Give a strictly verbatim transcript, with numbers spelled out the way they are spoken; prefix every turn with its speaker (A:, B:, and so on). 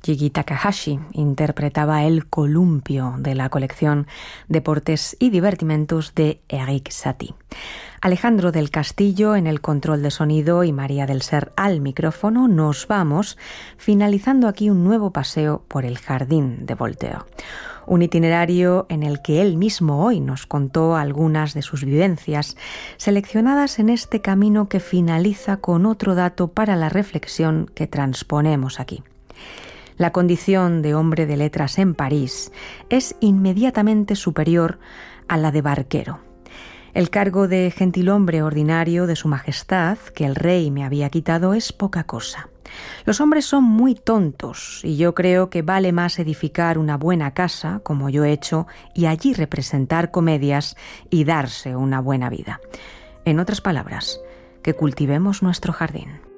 A: Jigi Takahashi interpretaba el columpio de la colección Deportes y Divertimentos de Erik Satie. Alejandro del Castillo en el control de sonido y María del Ser al micrófono. Nos vamos, finalizando aquí un nuevo paseo por el jardín de Voltaire. Un itinerario en el que él mismo hoy nos contó algunas de sus vivencias, seleccionadas en este camino que finaliza con otro dato para la reflexión que transponemos aquí. La condición de hombre de letras en París es inmediatamente superior a la de barquero. El cargo de gentilhombre ordinario de su majestad, que el rey me había quitado, es poca cosa. Los hombres son muy tontos y yo creo que vale más edificar una buena casa, como yo he hecho, y allí representar comedias y darse una buena vida. En otras palabras, que cultivemos nuestro jardín.